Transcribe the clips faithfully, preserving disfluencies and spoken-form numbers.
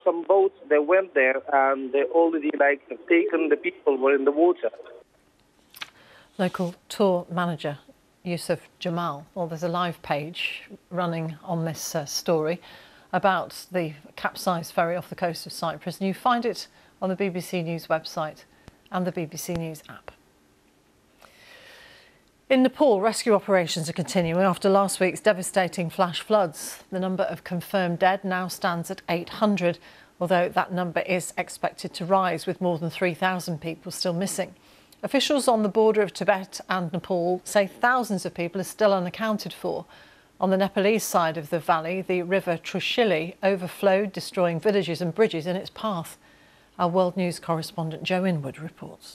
Some boats, they went there and they already like taken the people who were in the water. Local tour manager Yusuf Jamal. Well, there's a live page running on this uh, story about the capsized ferry off the coast of Cyprus, and you find it on the B B C News website and the B B C News app. In Nepal, rescue operations are continuing after last week's devastating flash floods. The number of confirmed dead now stands at eight hundred, although that number is expected to rise, with more than three thousand people still missing. Officials on the border of Tibet and Nepal say thousands of people are still unaccounted for. On the Nepalese side of the valley, the river Trushili overflowed, destroying villages and bridges in its path. Our World News correspondent Joe Inwood reports.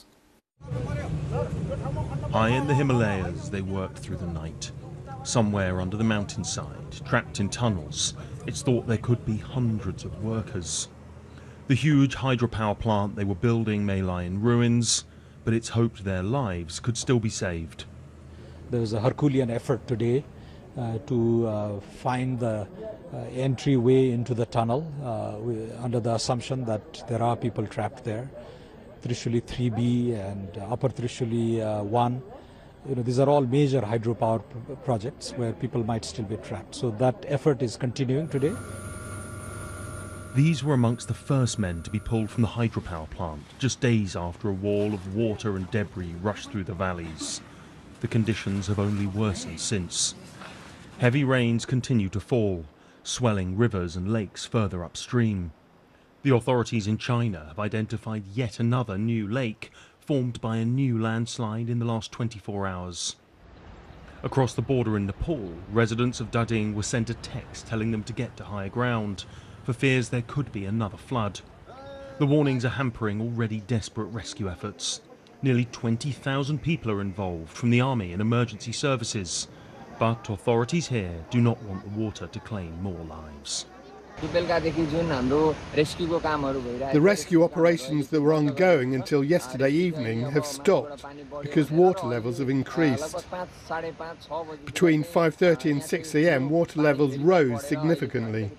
High in the Himalayas, they worked through the night. Somewhere under the mountainside, trapped in tunnels, it's thought there could be hundreds of workers. The huge hydropower plant they were building may lie in ruins, but it's hoped their lives could still be saved. There was a Herculean effort today uh, to uh, find the uh, entryway into the tunnel uh, under the assumption that there are people trapped there. Trishuli three B and Upper Trishuli uh, one. You know, these are all major hydropower pr projects where people might still be trapped. So that effort is continuing today. These were amongst the first men to be pulled from the hydropower plant, just days after a wall of water and debris rushed through the valleys. The conditions have only worsened since. Heavy rains continue to fall, swelling rivers and lakes further upstream. The authorities in China have identified yet another new lake formed by a new landslide in the last twenty-four hours. Across the border in Nepal, residents of Dading were sent a text telling them to get to higher ground, for fears there could be another flood. The warnings are hampering already desperate rescue efforts. Nearly twenty thousand people are involved from the army and emergency services, but authorities here do not want the water to claim more lives. The rescue operations that were ongoing until yesterday evening have stopped because water levels have increased. Between five thirty and six A M water levels rose significantly.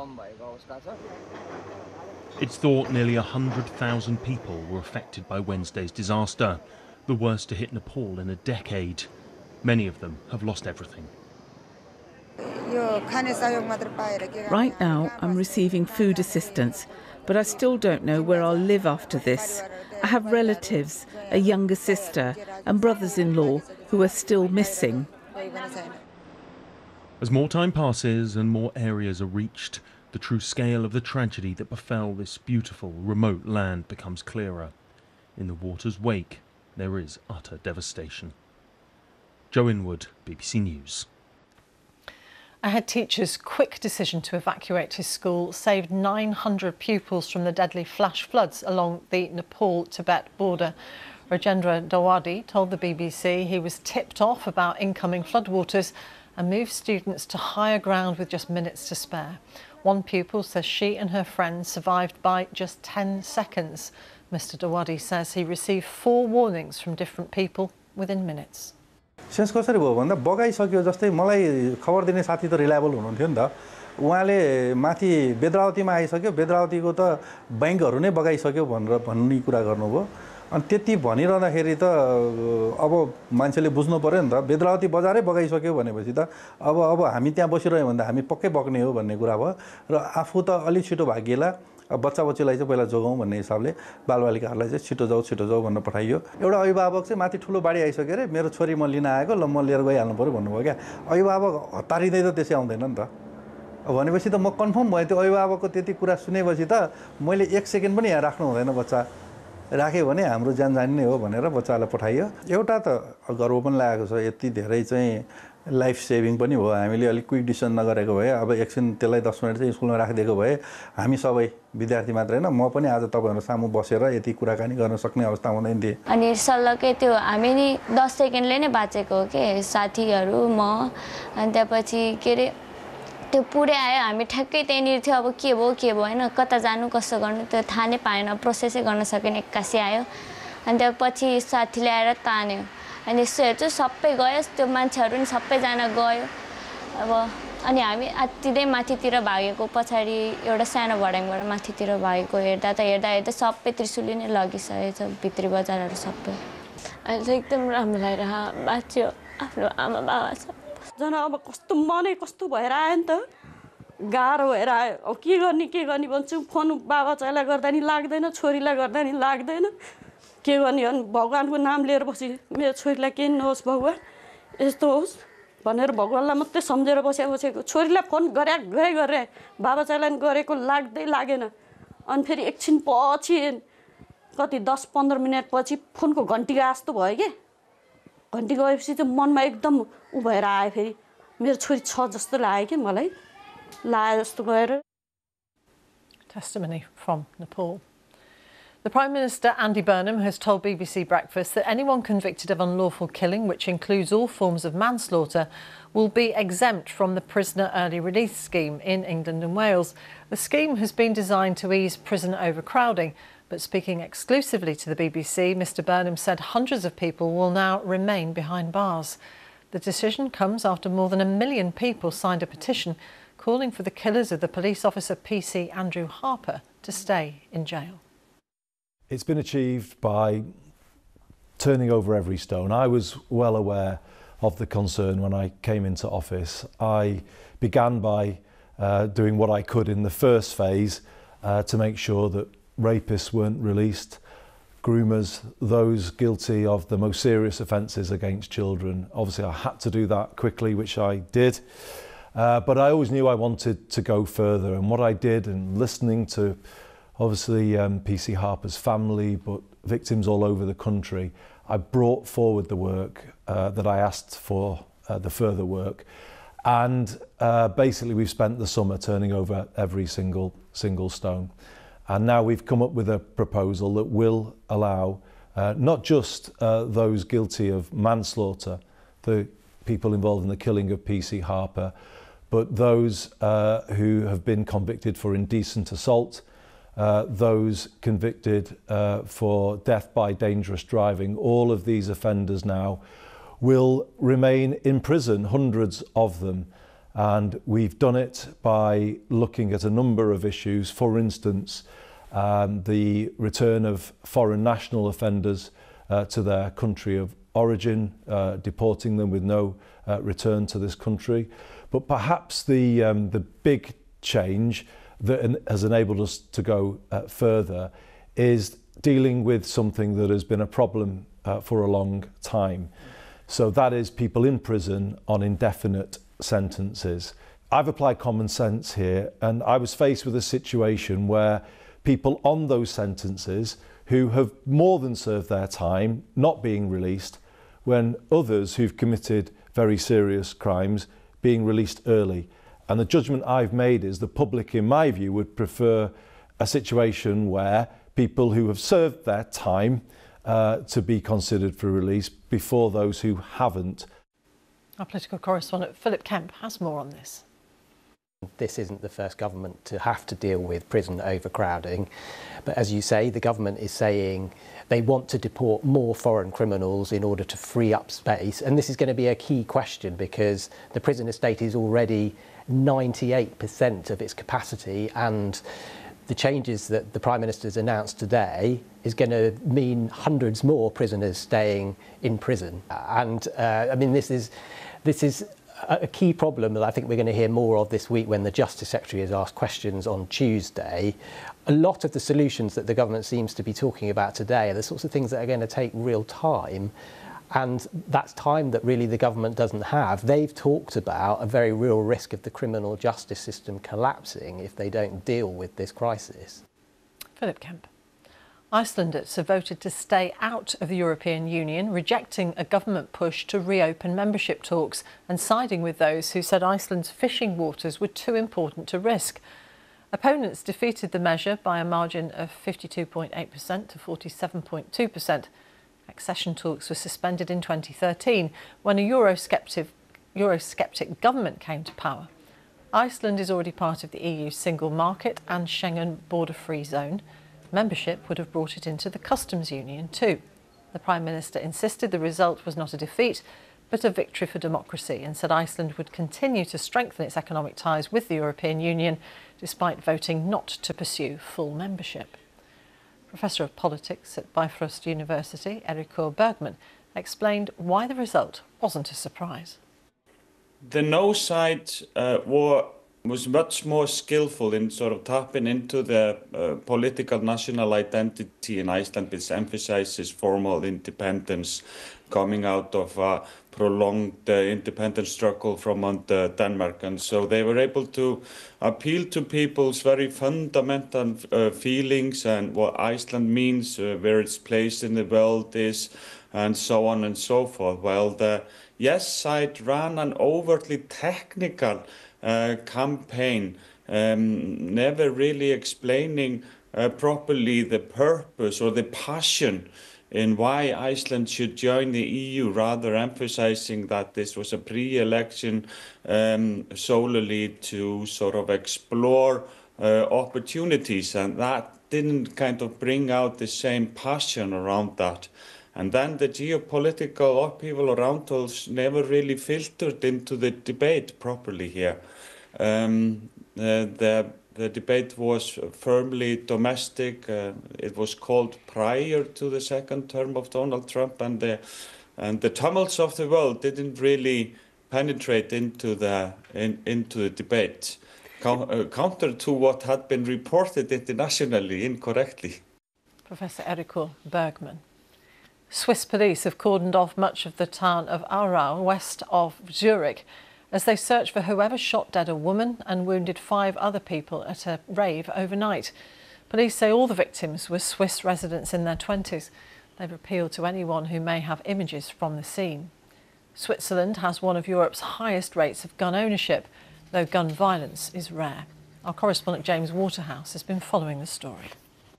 It's thought nearly one hundred thousand people were affected by Wednesday's disaster, the worst to hit Nepal in a decade. Many of them have lost everything. Right now, I'm receiving food assistance, but I still don't know where I'll live after this. I have relatives, a younger sister, and brothers-in-law who are still missing. As more time passes and more areas are reached, the true scale of the tragedy that befell this beautiful, remote land becomes clearer. In the water's wake, there is utter devastation. Joe Inwood, B B C News. A head teacher's quick decision to evacuate his school saved nine hundred pupils from the deadly flash floods along the Nepal-Tibet border. Rajendra Dawadi told the B B C he was tipped off about incoming floodwaters and moved students to higher ground with just minutes to spare. One pupil says she and her friends survived by just ten seconds. Mister Dawadi says he received four warnings from different people within minutes. Sense कसरी भयो भन्दा बगाइसक्यो जस्तै मलाई खबर दिने साथी त reliable हुनुहुन्थ्यो नि त उहाँले माथि बेद्रावतीमा आइसक्यो बेद्रावतीको त बैंकहरु नै बगाइसक्यो भनेर भन्ने कुरा गर्नुभयो अनि त्यति भनिरहँदाखेरि त अब मान्छेले बुझ्नु पर्यो नि त बेद्रावती बजारै बगाइसक्यो भनेपछि त अब अब हामी त्यहाँ बसिरह्यौं भन्दा हामी पक्कै बग्ने हो भन्ने कुरा भयो र आफू त अलि छिटो भागिएला बच्चा बच्चीलाई चाहिँ पहिला जोगाउँ भन्ने हिसाबले बालबालिकाहरूलाई चाहिँ छिटो जाऊ छिटो जाऊ भन्न पठाइयो एउटा अभिभावक चाहिँ माथि ठुलो बाडी आइसक्यो रे मेरो छोरी म लिन आएको ल म लिएर गइहाल्नु पर्यो भन्नुभयो क्या अभिभावक हतारिँदै त त्यसै आउँदैन नि त भनेपछि त म कन्फर्म भएँ त्यो अभिभावकको त्यति कुरा सुनेपछि त मैले एक सेकेन्ड पनि यहाँ राख्नु हुँदैन बच्चा राख्यो भने हाम्रो ज्यान जाने नै हो भनेर बच्चालाई पठाइयो एउटा त गर्व पनि लागेको छ यति धेरै चाहिँ लाइफ सेभिङ पनि हो हामीले अलिक क्विक डिसिसन नगरेको भए अब एकछिन त्यसलाई दस मिनेट चाहिँ स्कुलमा राखिदिएको भए हामी सबै विद्यार्थी मात्र हैन म पनि आज तपाईहरु सामु बसेर यति कुराकानी गर्न सक्ने अवस्था हुँदैन थिए अनि सल्लकै त्यो हामी नि दस सेकेन्डले नै बाँचेको हो के साथीहरु म अनि त्यसपछि के रे त्यो पुरै आयो हामी ठ्याक्कै त्यहीँनिर थियो अब के भयो के भयो हैन कता जानु कसो गर्नु त्यो थाहा नै पाएन प्रोसेसै गर्न सकेन एक्कासी आयो अनि त्यसपछि साथीले आएर तान्यो अनि यसो हेर्छु सबै गयो त्यो मान्छेहरु नि सबैजना गयो अब अनि हामी अतिदै माथितिर भागेको पछाडि एउटा सानो भड्याङबाट माथितिर भागेको हेर्दा त हेर्दा हेर्दा सबै त्रिशुली नै लगिसकेछ भित्री बजारहरू सबै अहिले चाहिँ एकदम राम्रो लागिरहेको बाँच्यो आफ्नो आमा बाबा छ जन अब कस्तो मनै कस्तो भएर आयो नि त गाह्रो भएर आयो अब के गर्ने के गर्ने भन्छु फोन बाबा चाहिँलाई गर्दा नि लाग्दैन छोरीलाई गर्दा नि लाग्दैन के गर्ने अनि भगवानको नाम लिएर बसी मेरो छोरीलाई केही नहोस् भगवान यस्तो होस् भनेर भगवानलाई मात्रै सम्झेर बसेर बसेको छोरीलाई फोन गरे गए गरे बाबा चाहिँलाई गरेको लाग्दै लागेन अनि फेरि एकछिन पछि कति दस पन्ध्र मिनट पछि फोनको घन्टी जस्तो भयो के घन्टी गएपछि चाहिँ मनमा एकदम उ भएर आयो फेरि मेरो छोरी छ जस्तो लाग्यो के मलाई लाग्यो जस्तो गएर Testimony from Nepal. The Prime Minister, Andy Burnham, has told B B C Breakfast that anyone convicted of unlawful killing, which includes all forms of manslaughter, will be exempt from the prisoner early release scheme in England and Wales. The scheme has been designed to ease prison overcrowding, but speaking exclusively to the B B C, Mr Burnham said hundreds of people will now remain behind bars. The decision comes after more than a million people signed a petition calling for the killers of the police officer P C Andrew Harper to stay in jail. It's been achieved by turning over every stone. I was well aware of the concern when I came into office. I began by uh, doing what I could in the first phase uh, to make sure that rapists weren't released, groomers, those guilty of the most serious offences against children. Obviously I had to do that quickly, which I did. Uh, but I always knew I wanted to go further, and what I did, and listening to obviously um, P C Harper's family, but victims all over the country, I brought forward the work uh, that I asked for, uh, the further work, and uh, basically we've spent the summer turning over every single single stone, and now we've come up with a proposal that will allow uh, not just uh, those guilty of manslaughter, the people involved in the killing of P C Harper, but those uh, who have been convicted for indecent assault, uh, those convicted uh, for death by dangerous driving. All of these offenders now will remain in prison, hundreds of them. And we've done it by looking at a number of issues. For instance, um, the return of foreign national offenders uh, to their country of origin, uh, deporting them with no uh, return to this country. But perhaps the, um, the big change that en- has enabled us to go uh, further is dealing with something that has been a problem uh, for a long time. So that is people in prison on indefinite sentences. I've applied common sense here, and I was faced with a situation where people on those sentences who have more than served their time not being released, when others who've committed very serious crimes being released early. And the judgment I've made is the public, in my view, would prefer a situation where people who have served their time uh, to be considered for release before those who haven't. Our political correspondent Philip Kemp has more on this. This isn't the first government to have to deal with prison overcrowding, but as you say, the government is saying they want to deport more foreign criminals in order to free up space, and this is going to be a key question because the prison estate is already ninety-eight percent of its capacity, and the changes that the Prime Minister's announced today is going to mean hundreds more prisoners staying in prison. And uh, I mean, this is this is a key problem that I think we're going to hear more of this week when the Justice Secretary is asked questions on Tuesday. A lot of the solutions that the government seems to be talking about today are the sorts of things that are going to take real time, and that's time that really the government doesn't have. They've talked about a very real risk of the criminal justice system collapsing if they don't deal with this crisis. Philip Kemp. Icelanders have voted to stay out of the European Union, rejecting a government push to reopen membership talks and siding with those who said Iceland's fishing waters were too important to risk. Opponents defeated the measure by a margin of fifty-two point eight percent to forty-seven point two percent. Accession talks were suspended in twenty thirteen when a Eurosceptic, Eurosceptic government came to power. Iceland is already part of the E U's single market and Schengen border-free zone. Membership would have brought it into the customs union too. The Prime Minister insisted the result was not a defeat, but a victory for democracy, and said Iceland would continue to strengthen its economic ties with the European Union despite voting not to pursue full membership. Professor of Politics at Bifrost University, Eiríkur Bergman, explained why the result wasn't a surprise. The no side uh, were, was much more skillful in sort of tapping into the uh, political national identity in Iceland, which emphasizes formal independence coming out of a prolonged uh, independence struggle from under Denmark. And so they were able to appeal to people's very fundamental uh, feelings and what Iceland means, uh, where its place in the world is, and so on and so forth. Well, the yes side ran an overtly technical uh, campaign, um, never really explaining uh, properly the purpose or the passion in why Iceland should join the E U, rather emphasizing that this was a pre-election um, solely to sort of explore uh, opportunities, and that didn't kind of bring out the same passion around that. And then the geopolitical upheaval around us never really filtered into the debate properly here. Um, uh, the The debate was firmly domestic. Uh, it was called prior to the second term of Donald Trump, and the and the tumults of the world didn't really penetrate into the in, into the debate, Co uh, counter to what had been reported internationally incorrectly. Professor Eiríkur Bergman. Swiss police have cordoned off much of the town of Aarau, west of Zurich, as they search for whoever shot dead a woman and wounded five other people at a rave overnight. Police say all the victims were Swiss residents in their twenties. They've appealed to anyone who may have images from the scene. Switzerland has one of Europe's highest rates of gun ownership, though gun violence is rare. Our correspondent James Waterhouse has been following the story.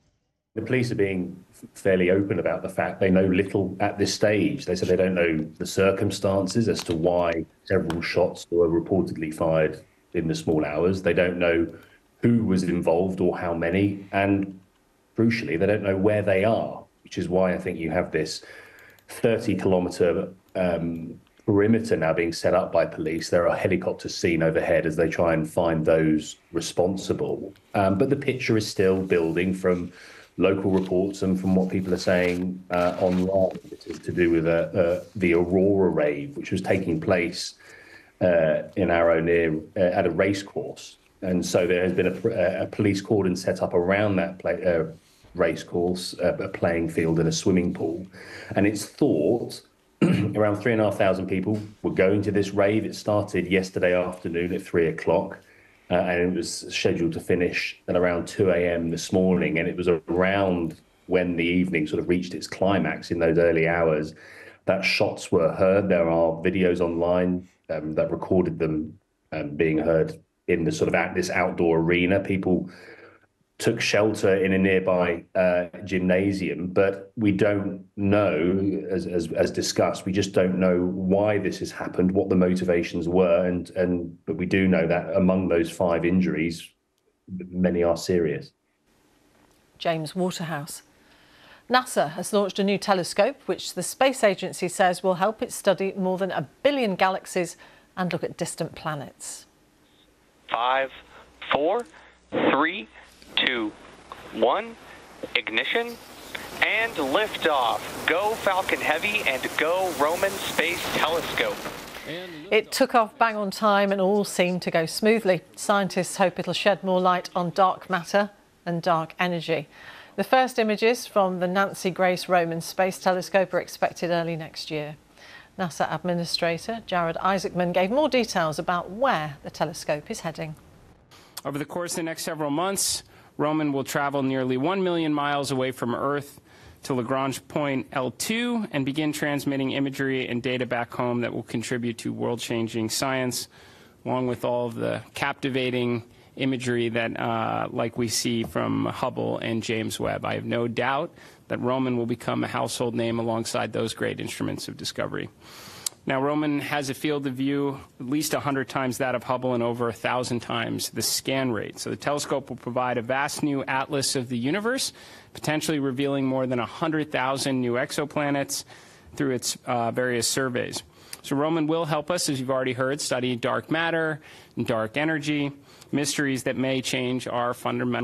The police are being fairly open about the fact they know little at this stage. They said they don't know the circumstances as to why several shots were reportedly fired in the small hours. They don't know who was involved or how many. And crucially, they don't know where they are, which is why I think you have this thirty kilometre um, perimeter now being set up by police. There are helicopters seen overhead as they try and find those responsible. Um, but the picture is still building from local reports and from what people are saying uh, online. It is to do with uh, uh, the Aurora rave, which was taking place uh, in Aarau near uh, at a race course. And so there has been a, a police cordon set up around that play, uh, race course, uh, a playing field and a swimming pool. And it's thought around three and a half thousand people were going to this rave. It started yesterday afternoon at three o'clock. Uh, and it was scheduled to finish at around two A M this morning. And it was around when the evening sort of reached its climax in those early hours that shots were heard. There are videos online um, that recorded them um, being heard in the sort of at this outdoor arena. People took shelter in a nearby uh, gymnasium, but we don't know, as, as, as discussed, we just don't know why this has happened, what the motivations were, and, and but we do know that among those five injuries, many are serious. James Waterhouse. NASA has launched a new telescope, which the space agency says will help it study more than a billion galaxies and look at distant planets. Five, four, three, two, one, ignition, and liftoff. Go Falcon Heavy and go Roman Space Telescope. It took off bang on time and all seemed to go smoothly. Scientists hope it'll shed more light on dark matter and dark energy. The first images from the Nancy Grace Roman Space Telescope are expected early next year. NASA Administrator Jared Isaacman gave more details about where the telescope is heading. Over the course of the next several months, Roman will travel nearly one million miles away from Earth to Lagrange point L two and begin transmitting imagery and data back home that will contribute to world-changing science, along with all of the captivating imagery that, uh, like we see from Hubble and James Webb. I have no doubt that Roman will become a household name alongside those great instruments of discovery. Now, Roman has a field of view at least one hundred times that of Hubble and over one thousand times the scan rate. So the telescope will provide a vast new atlas of the universe, potentially revealing more than one hundred thousand new exoplanets through its uh, various surveys. So Roman will help us, as you've already heard, study dark matter and dark energy, mysteries that may change our fundamental